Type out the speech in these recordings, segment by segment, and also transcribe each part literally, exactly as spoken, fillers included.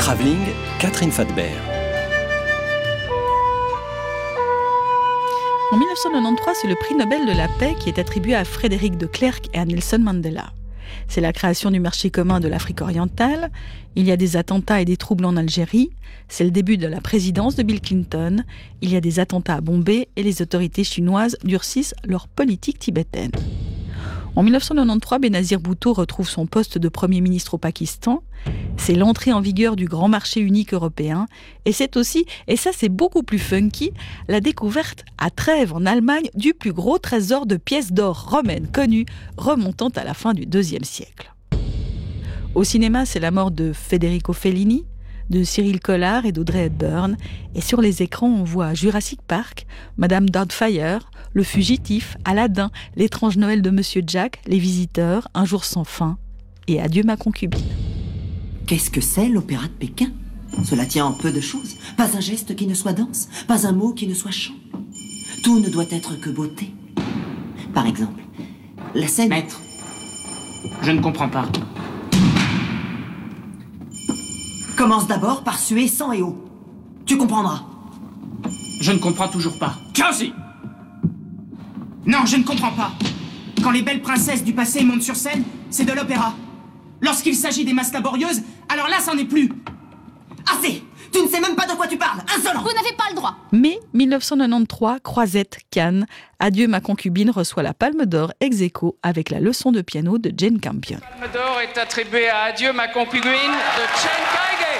Travelling, Catherine Fadbert. En dix-neuf cent quatre-vingt-treize, c'est le prix Nobel de la paix qui est attribué à Frédéric de Klerk et à Nelson Mandela. C'est la création du marché commun de l'Afrique orientale. Il y a des attentats et des troubles en Algérie. C'est le début de la présidence de Bill Clinton. Il y a des attentats à Bombay et les autorités chinoises durcissent leur politique tibétaine. En dix-neuf cent quatre-vingt-treize, Benazir Bhutto retrouve son poste de Premier ministre au Pakistan. C'est l'entrée en vigueur du grand marché unique européen. Et c'est aussi, et ça c'est beaucoup plus funky, la découverte à Trèves en Allemagne du plus gros trésor de pièces d'or romaines connues, remontant à la fin du deuxième siècle. Au cinéma, c'est la mort de Federico Fellini, de Cyril Collard et d'Audrey Hepburn. Et sur les écrans, on voit Jurassic Park, Madame Doubtfire, Le Fugitif, Aladdin, L'étrange Noël de Monsieur Jack, Les Visiteurs, Un jour sans fin et Adieu ma concubine. Qu'est-ce que c'est l'opéra de Pékin ? Cela tient en peu de choses. Pas un geste qui ne soit danse, pas un mot qui ne soit chant. Tout ne doit être que beauté. Par exemple, la scène... Maître, je ne comprends pas. Commence d'abord par suer sang et eau. Tu comprendras. Je ne comprends toujours pas. Josie ! Non, je ne comprends pas. Quand les belles princesses du passé montent sur scène, c'est de l'opéra. Lorsqu'il s'agit des masses laborieuses, alors là, c'en est plus. Assez ! Tu ne sais même pas de quoi tu parles. Insolent ! Vous n'avez pas le droit. Mai dix-neuf cent quatre-vingt-treize, Croisette, Cannes. Adieu ma concubine reçoit la Palme d'Or ex aequo avec la leçon de piano de Jane Campion. La Palme d'Or est attribuée à Adieu ma concubine de Chen Kaige.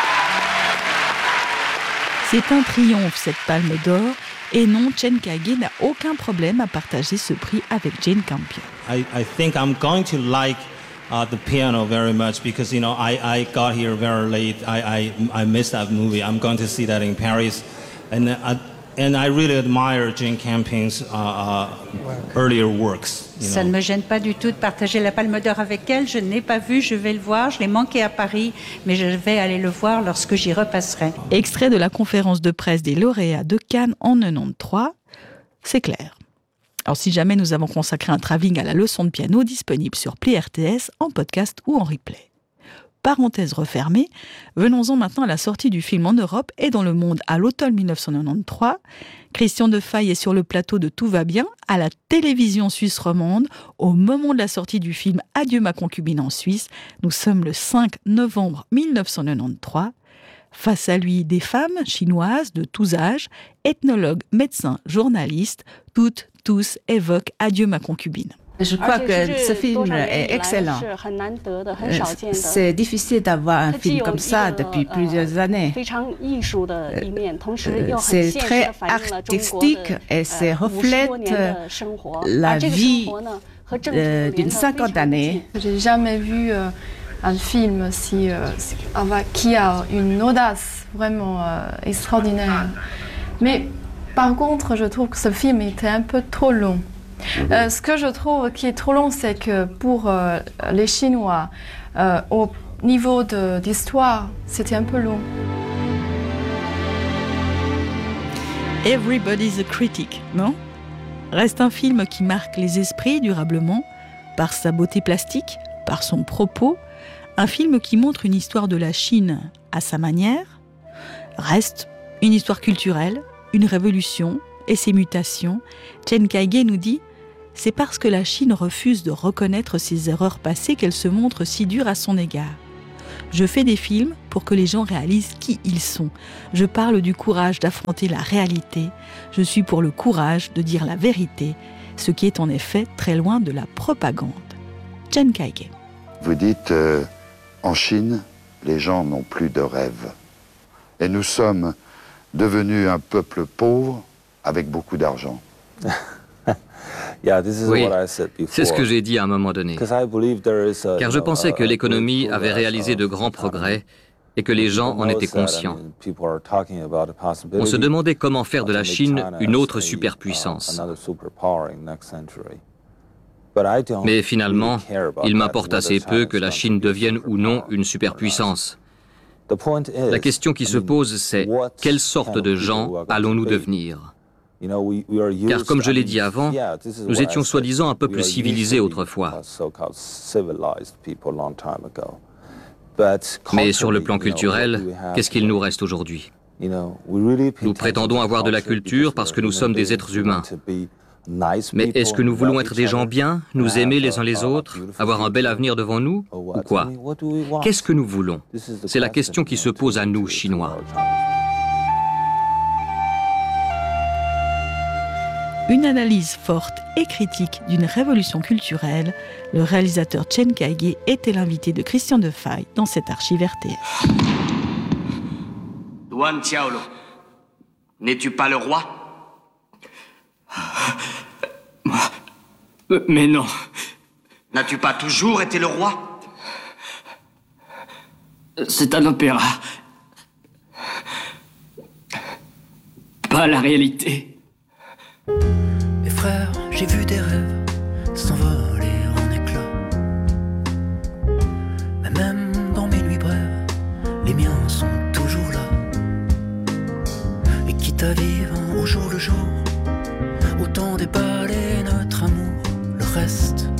C'est un triomphe cette Palme d'Or. Et non, Chen Kaige n'a aucun problème à partager ce prix avec Jane Campion. I, I think I'm going to like uh, the piano very much because, you know, I, I got here very late. I, I, I missed that movie. I'm going to see that in Paris. And, uh, and I really admire Jane Campion's uh, uh, earlier works. You know. Ça ne me gêne pas du tout de partager la Palme d'Or avec elle. Je ne l'ai pas vu, je vais le voir. Je l'ai manqué à Paris, mais je vais aller le voir lorsque j'y repasserai. Extrait de la conférence de presse des lauréats de Cannes en quatre-vingt-treize, c'est clair. Alors si jamais nous avons consacré un travelling à la leçon de piano disponible sur Play R T S en podcast ou en replay. Parenthèse refermée, venons-en maintenant à la sortie du film en Europe et dans le monde à l'automne dix-neuf cent quatre-vingt-treize. Christian Defaille est sur le plateau de Tout va bien, à la télévision suisse romande, au moment de la sortie du film Adieu ma concubine en Suisse. Nous sommes le cinq novembre dix-neuf cent quatre-vingt-treize. Face à lui, des femmes chinoises de tous âges, ethnologues, médecins, journalistes, toutes, tous évoquent Adieu ma concubine. Je crois que ce film est excellent. C'est difficile d'avoir un film comme ça depuis plusieurs années. C'est très artistique et ça reflète la vie d'une cinquantaine d'années. J'ai jamais vu un film si, qui a une audace vraiment extraordinaire. Mais par contre, je trouve que ce film était un peu trop long. Euh, ce que je trouve qui est trop long, c'est que pour euh, les Chinois, euh, au niveau de, d'histoire, c'était un peu long. Everybody's a critic, non ? Reste un film qui marque les esprits durablement, par sa beauté plastique, par son propos, un film qui montre une histoire de la Chine à sa manière. Reste une histoire culturelle, une révolution et ses mutations. Chen Kaige nous dit: c'est parce que la Chine refuse de reconnaître ses erreurs passées qu'elle se montre si dure à son égard. Je fais des films pour que les gens réalisent qui ils sont. Je parle du courage d'affronter la réalité. Je suis pour le courage de dire la vérité, ce qui est en effet très loin de la propagande. Chen Kaige. Vous dites, euh, en Chine, les gens n'ont plus de rêve. Et nous sommes devenus un peuple pauvre avec beaucoup d'argent. Oui, c'est ce que j'ai dit à un moment donné. Car je pensais que l'économie avait réalisé de grands progrès et que les gens en étaient conscients. On se demandait comment faire de la Chine une autre superpuissance. Mais finalement, il m'importe assez peu que la Chine devienne ou non une superpuissance. La question qui se pose, c'est quelle sorte de gens allons-nous devenir ? Car comme je l'ai dit avant, nous étions soi-disant un peuple civilisé autrefois. Mais sur le plan culturel, qu'est-ce qu'il nous reste aujourd'hui? Nous prétendons avoir de la culture parce que nous sommes des êtres humains. Mais est-ce que nous voulons être des gens bien, nous aimer les uns les autres, avoir un bel avenir devant nous, ou quoi? Qu'est-ce que nous voulons? C'est la question qui se pose à nous, Chinois. Une analyse forte et critique d'une révolution culturelle, le réalisateur Chen Kaige était l'invité de Christian Defaille dans cette archive R T F. Duan Xiaolong, n'es-tu pas le roi? Moi? Mais non. N'as-tu pas toujours été le roi? C'est un opéra. Pas la réalité. Mes frères, j'ai vu des rêves s'envoler en éclats. Mais même dans mes nuits brèves, les miens sont toujours là. Et quitte à vivre au jour le jour, autant déballer notre amour, le reste